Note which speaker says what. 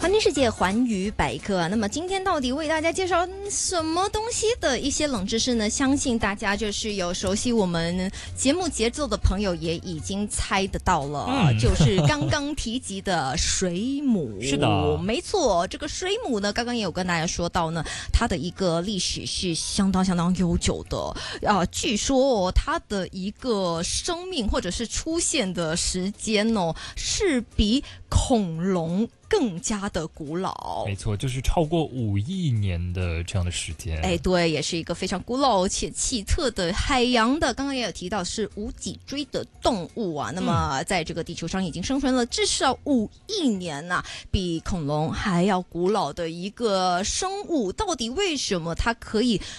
Speaker 1: 环听世界，环宇百科啊。那么今天到底为大家介绍什么东西的一些冷知识呢？相信大家就是有熟悉我们节目节奏的朋友也已经猜得到了，就是刚刚提及的水母。
Speaker 2: 是的，
Speaker 1: 没错，这个水母呢，刚刚也有跟大家说到呢，它的一个历史是相当悠久的据说它的一个生命或者是出现的时间哦，是比恐龙更加的古老。
Speaker 2: 没错，就是超过5亿年的这样的时间。
Speaker 1: 哎，对，也是一个非常古老且奇特的海洋的，刚刚也有提到是无脊椎的动物啊。那么在这个地球上已经生存了至少5亿年呐，比恐龙还要古老的一个生物，到底为什么它可以